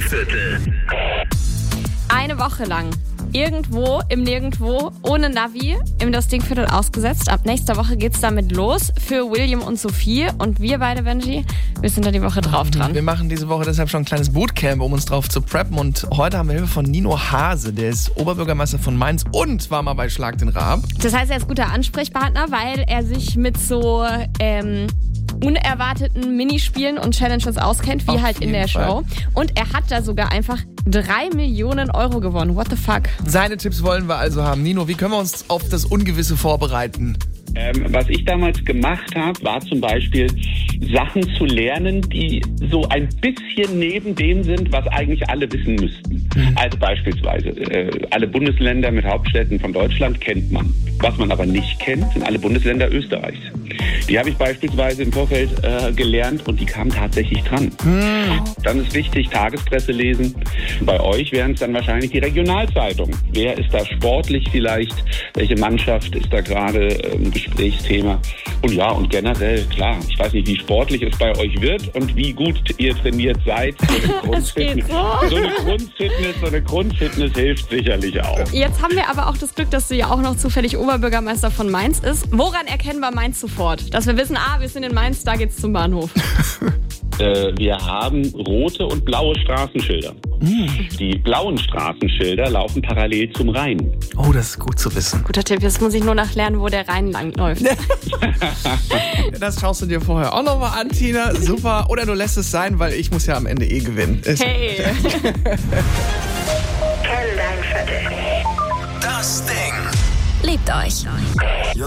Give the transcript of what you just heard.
Wunschviertel. Eine Woche lang. Irgendwo im Nirgendwo, ohne Navi, im das Dingviertel ausgesetzt. Ab nächster Woche geht's damit los für William und Sophie. Und wir beide, Benji, wir sind da die Woche drauf dran. Wir machen diese Woche deshalb schon ein kleines Bootcamp, um uns drauf zu preppen. Und heute haben wir Hilfe von Nino Hase. Der ist Oberbürgermeister von Mainz und war mal bei Schlag den Raab. Das heißt, er ist guter Ansprechpartner, weil er sich mit so unerwarteten Minispielen und Challenges auskennt, wie Auf halt in jeden der Show. Und er hat da sogar einfach 3 Millionen Euro gewonnen. What the fuck? Seine Tipps wollen wir also haben. Nino, wie können wir uns auf das Ungewisse vorbereiten? Was ich damals gemacht habe, war zum Beispiel Sachen zu lernen, die so ein bisschen neben dem sind, was eigentlich alle wissen müssten. Also beispielsweise, alle Bundesländer mit Hauptstädten von Deutschland kennt man. Was man aber nicht kennt, sind alle Bundesländer Österreichs. Die habe ich beispielsweise im Vorfeld gelernt und die kamen tatsächlich dran. Dann ist wichtig, Tagespresse lesen. Bei euch wären es dann wahrscheinlich die Regionalzeitungen. Wer ist da sportlich vielleicht? Welche Mannschaft ist da gerade Gesprächsthema? Und ja, und generell, klar, ich weiß nicht, wie sportlich es bei euch wird und wie gut ihr trainiert seid. So eine Grundfitness hilft sicherlich auch. Jetzt haben wir aber auch das Glück, dass du ja auch noch zufällig Oberbürgermeister von Mainz ist. Woran erkennen wir Mainz sofort? Dass wir wissen, wir sind in Mainz, da geht's zum Bahnhof. Wir haben rote und blaue Straßenschilder. Die blauen Straßenschilder laufen parallel zum Rhein. Oh, das ist gut zu wissen. Guter Tipp, jetzt muss ich nur noch lernen, wo der Rhein langläuft. Das schaust du dir vorher auch nochmal an, Tina. Super. Oder du lässt es sein, weil ich muss ja am Ende gewinnen. Hey. Kenn dein Viertel. Das Ding. Liebt euch.